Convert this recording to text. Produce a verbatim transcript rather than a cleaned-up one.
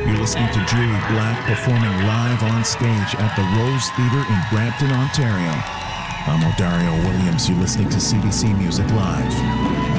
You're listening to Julie Black performing live on stage at the Rose Theatre in Brampton, Ontario. I'm Odario Williams. You're listening to C B C Music Live.